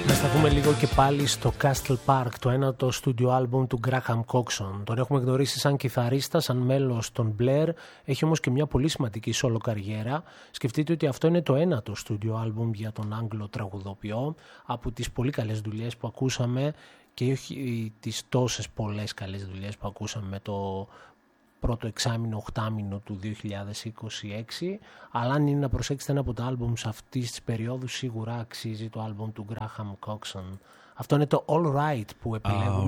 Σταθούμε λίγο και πάλι στο Castle Park, το ένατο στούντιο άλμπουμ του Graham Coxon. Τον έχουμε γνωρίσει σαν κιθαρίστα, σαν μέλος των Blair, έχει όμως και μια πολύ σημαντική solo καριέρα. Σκεφτείτε ότι αυτό είναι το ένατο στούντιο άλμπουμ για τον Άγγλο τραγουδοποιό, από τις πολύ καλές δουλειές που ακούσαμε και όχι τις τόσες πολλές καλές δουλειές που ακούσαμε με το πρώτο εξάμηνο, οχτάμηνο του 2026, αλλά αν είναι να προσέξετε ένα από τα άλμπουμς αυτής της περίοδου, σίγουρα αξίζει το άλμπουμ του Graham Coxon. Αυτό είναι το All Right που επιλέγουμε